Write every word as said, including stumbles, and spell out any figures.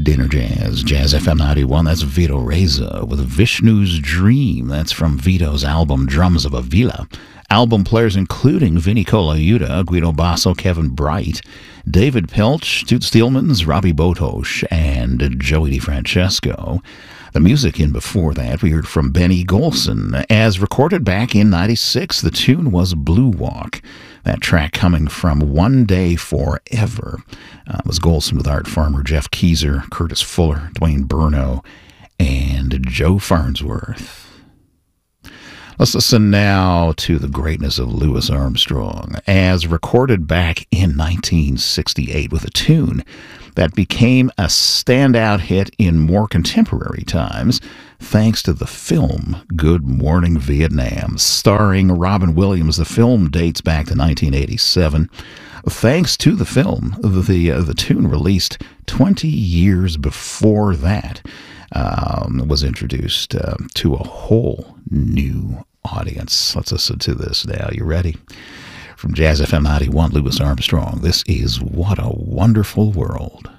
Dinner Jazz, Jazz F M ninety-one. That's Vito Reza with Vishnu's Dream. That's from Vito's album Drums of Avila. Album players including Vinny Colaiuta, Guido Basso, Kevin Bright, David Pilch, Toots Thielmans, Robbie Botosh, and Joey DeFrancesco. The music in before that, we heard from Benny Golson. As recorded back in ninety-six, the tune was Blue Walk. That track coming from One Day Forever. Uh, was Golson with Art Farmer, Jeff Keezer, Curtis Fuller, Dwayne Burno, and Joe Farnsworth. Let's listen now to the greatness of Louis Armstrong, as recorded back in nineteen sixty-eight with a tune that became a standout hit in more contemporary times, thanks to the film Good Morning Vietnam, starring Robin Williams. The film dates back to nineteen eighty-seven. Thanks to the film, the the, uh, the tune released twenty years before that um, was introduced uh, to a whole new audience. Let's listen to this now. You ready? From Jazz F M ninety-one, Louis Armstrong. This is What a Wonderful World.